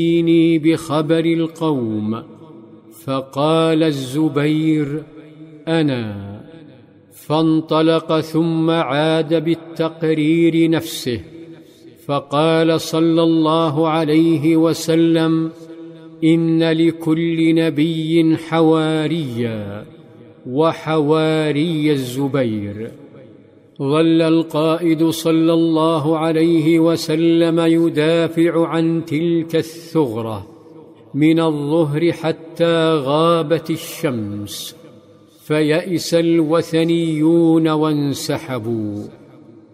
بخبر القوم. فقال الزبير: أنا. فانطلق ثم عاد بالتقرير نفسه، فقال صلى الله عليه وسلم: إن لكل نبي حواريا، وحواري الزبير. ظل القائد صلى الله عليه وسلم يدافع عن تلك الثغرة من الظهر حتى غابت الشمس، فيئس الوثنيون وانسحبوا.